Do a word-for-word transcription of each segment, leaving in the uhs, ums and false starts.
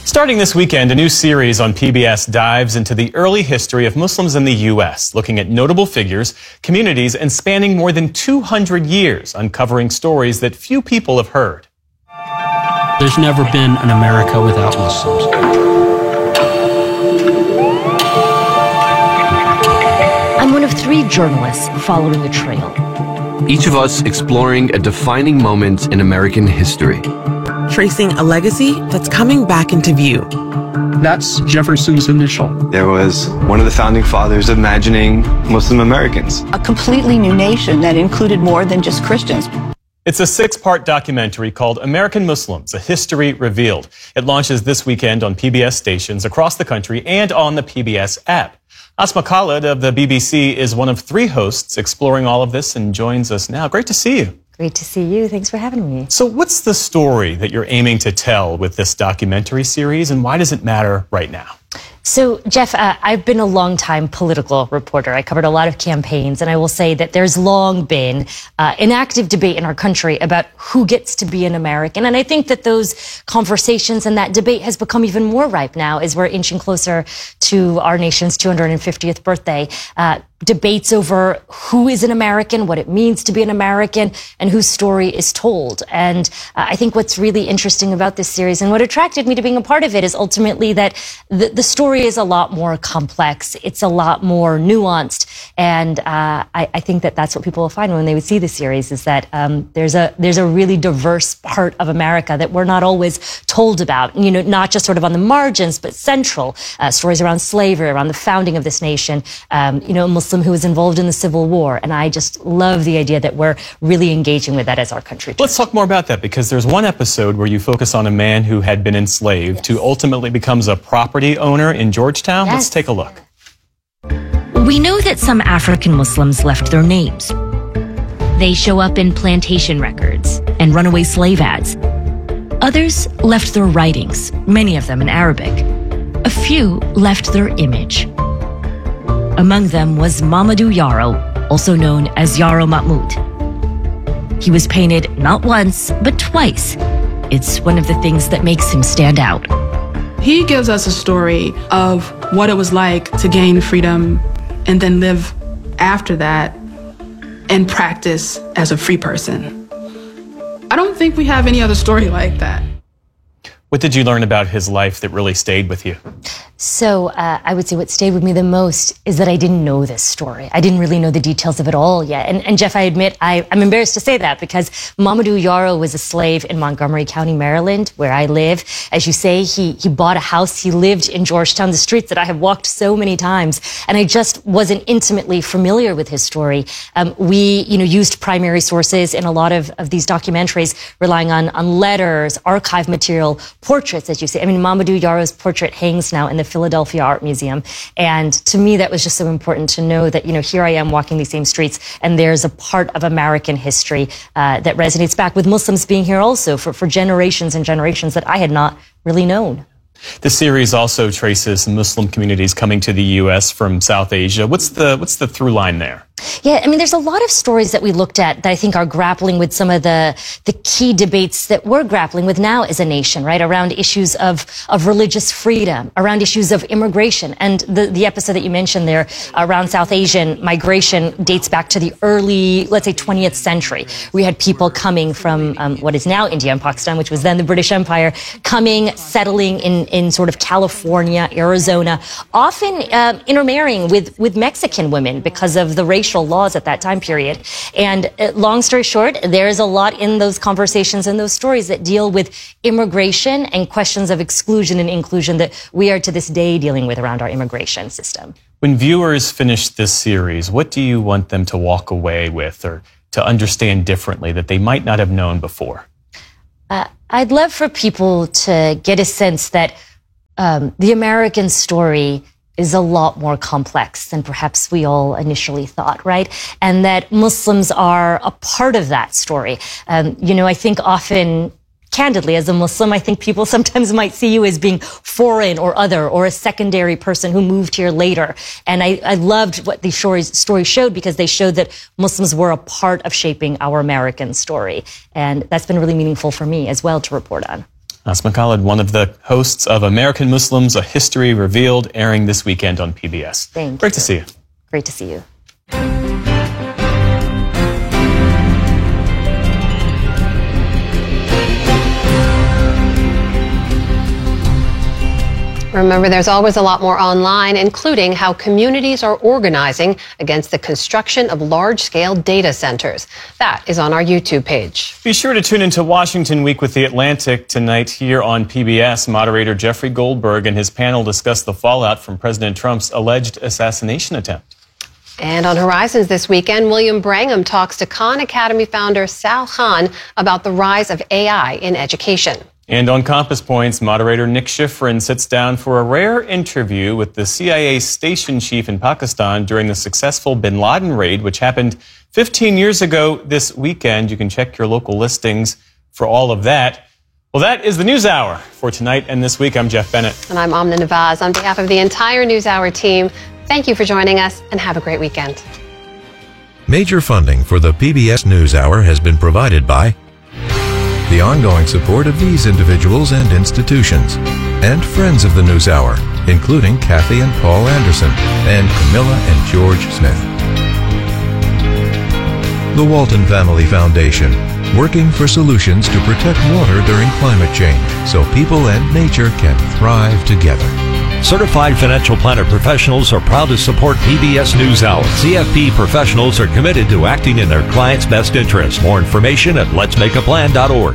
Starting this weekend, a new series on P B S dives into the early history of Muslims in the U S, looking at notable figures, communities, and spanning more than two hundred years, uncovering stories that few people have heard. There's never been an America without Muslims. I'm one of three journalists following the trail. Each of us exploring a defining moment in American history. Tracing a legacy that's coming back into view. That's Jefferson's initial. There was one of the founding fathers imagining Muslim Americans. A completely new nation that included more than just Christians. It's a six-part documentary called American Muslims, A History Revealed. It launches this weekend on P B S stations across the country and on the P B S app. Asma Khalid of the B B C is one of three hosts exploring all of this and joins us now. Great to see you. Great to see you. Thanks for having me. So what's the story that you're aiming to tell with this documentary series, and why does it matter right now? So, Jeff, uh, I've been a long-time political reporter. I covered a lot of campaigns, and I will say that there's long been uh, an active debate in our country about who gets to be an American. And I think that those conversations and that debate has become even more ripe now as we're inching closer to our nation's two hundred fiftieth birthday. Uh, debates over who is an American, what it means to be an American, and whose story is told. And uh, I think what's really interesting about this series and what attracted me to being a part of it is ultimately that the, the story is a lot more complex. It's a lot more nuanced. And uh, I, I think that that's what people will find when they would see the series, is that um, there's a there's a really diverse part of America that we're not always told about. You know, not just sort of on the margins, but central. Uh, stories around slavery, around the founding of this nation. Um, you know, Muslim who was involved in the Civil War. And I just love the idea that we're really engaging with that as our country. Let's talk more about that, because there's one episode where you focus on a man who had been enslaved, yes, who ultimately becomes a property owner in Georgetown. Yes. Let's take a look. We know that some African Muslims left their names. They show up in plantation records and runaway slave ads. Others left their writings, many of them in Arabic. A few left their image. Among them was Mamadou Yaro, also known as Yaro Mahmoud. He was painted not once, but twice. It's one of the things that makes him stand out. He gives us a story of what it was like to gain freedom and then live after that and practice as a free person. I don't think we have any other story like that. What did you learn about his life that really stayed with you? So uh, I would say what stayed with me the most is that I didn't know this story. I didn't really know the details of it all yet. And, and Jeff, I admit, I, I'm embarrassed to say that, because Mamadou Yaro was a slave in Montgomery County, Maryland, where I live. As you say, he, he bought a house. He lived in Georgetown, the streets that I have walked so many times. And I just wasn't intimately familiar with his story. Um, we, you know, used primary sources in a lot of, of these documentaries, relying on, on letters, archive material, portraits, as you say. I mean, Mamadou Yaro's portrait hangs now in the Philadelphia Art Museum. And to me, that was just so important to know that, you know, here I am walking these same streets, and there's a part of American history uh, that resonates back with Muslims being here also for, for generations and generations that I had not really known. The series also traces Muslim communities coming to the U S from South Asia. What's the, what's the through line there? Yeah, I mean, there's a lot of stories that we looked at that I think are grappling with some of the the key debates that we're grappling with now as a nation, right? Around issues of of religious freedom, around issues of immigration. And the, the episode that you mentioned there around South Asian migration dates back to the early, let's say, twentieth century. We had people coming from um, what is now India and Pakistan, which was then the British Empire, coming, settling in, in sort of California, Arizona, often uh, intermarrying with, with Mexican women because of the racial laws at that time period. And uh, long story short, there is a lot in those conversations and those stories that deal with immigration and questions of exclusion and inclusion that we are to this day dealing with around our immigration system. When viewers finish this series, what do you want them to walk away with or to understand differently that they might not have known before? Uh, I'd love for people to get a sense that um, the American story is a lot more complex than perhaps we all initially thought, right? And that Muslims are a part of that story. Um, you know, I think often, candidly, as a Muslim, I think people sometimes might see you as being foreign or other or a secondary person who moved here later. And I, I loved what these stories, stories showed, because they showed that Muslims were a part of shaping our American story. And that's been really meaningful for me as well to report on. Asma Khalid, one of the hosts of American Muslims, A History Revealed, airing this weekend on P B S. Thank Great you. to see you. Great to see you. Remember, there's always a lot more online, including how communities are organizing against the construction of large-scale data centers. That is on our YouTube page. Be sure to tune into Washington Week with The Atlantic tonight here on P B S. Moderator Jeffrey Goldberg and his panel discuss the fallout from President Trump's alleged assassination attempt. And on Horizons this weekend, William Brangham talks to Khan Academy founder Sal Khan about the rise of A I in education. And on Compass Points, moderator Nick Schifrin sits down for a rare interview with the C I A station chief in Pakistan during the successful bin Laden raid, which happened fifteen years ago this weekend. You can check your local listings for all of that. Well, that is the News Hour for tonight and this week. I'm Jeff Bennett. And I'm Amna Nawaz. On behalf of the entire News Hour team, thank you for joining us and have a great weekend. Major funding for the P B S News Hour has been provided by the ongoing support of these individuals and institutions, and friends of the News Hour, including Kathy and Paul Anderson, and Camilla and George Smith. The Walton Family Foundation, working for solutions to protect water during climate change so people and nature can thrive together. Certified financial planner professionals are proud to support P B S NewsHour. C F P professionals are committed to acting in their clients' best interest. More information at lets make a plan dot org.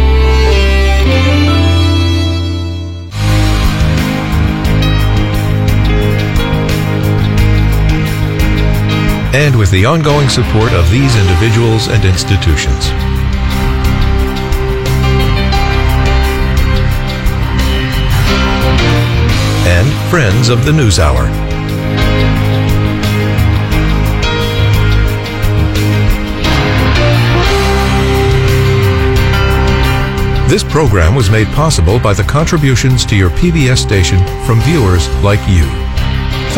And with the ongoing support of these individuals and institutions. And friends of the News Hour. This program was made possible by the contributions to your P B S station from viewers like you.